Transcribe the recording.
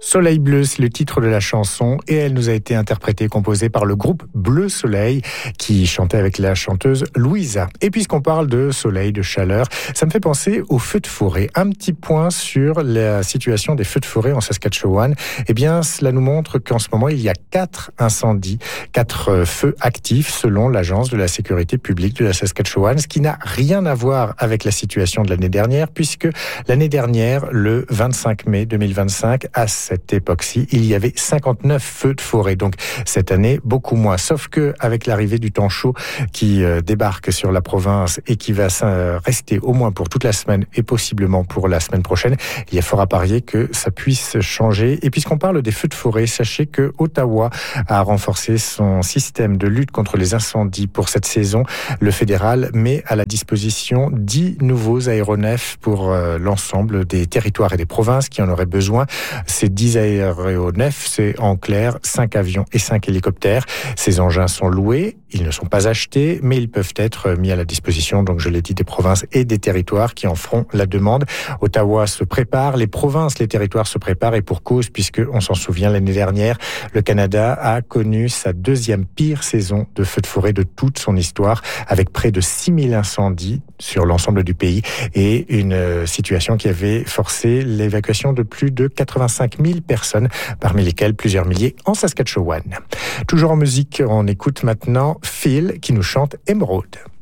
Soleil bleu, c'est le titre de la chanson et elle nous a été interprétée, composée par le groupe Bleu Soleil qui chantait avec la chanteuse Louisa. Et puisqu'on parle de soleil, de chaleur, ça me fait penser aux feux de forêt. Un petit point sur la situation des feux de forêt en Saskatchewan. Eh bien, cela nous montre qu'en ce moment, il y a 4 incendies, 4 feux actifs selon l'Agence de la sécurité publique de la Saskatchewan, ce qui n'a rien à voir avec la situation de l'année dernière, puisque l'année dernière, le 25 mai 2025, à cette époque-ci, il y avait 59 feux de forêt. Donc cette année, beaucoup moins. Sauf que avec l'arrivée du temps chaud qui débarque sur la province et qui va rester au moins pour toute la semaine et possiblement pour la semaine prochaine, il y a fort à parier que ça puisse changer. Et puisqu'on parle des feux de forêt, sachez que Ottawa a renforcé son système de lutte contre les incendies pour cette saison. Le fédéral met à la disposition 10 nouveaux aéronefs pour l'ensemble des territoires et des provinces qui en auraient besoin. Ces 10 aéronefs, c'est en clair 5 avions et 5 hélicoptères. Ces engins sont loués, ils ne sont pas achetés, mais ils peuvent être mis à la disposition, donc je l'ai dit, des provinces et des territoires qui en feront la demande. Ottawa se prépare, les provinces, les territoires se préparent, et pour cause, puisque on s'en souvient, l'année dernière, le Canada a connu sa 2e pire saison de feux de forêt de toute son histoire, avec près de 6000 incendies sur l'ensemble du pays et une situation qui avait forcé l'évacuation de plus de 85 000 personnes, parmi lesquelles plusieurs milliers en Saskatchewan. Toujours en musique, on écoute maintenant Phil qui nous chante Emerald.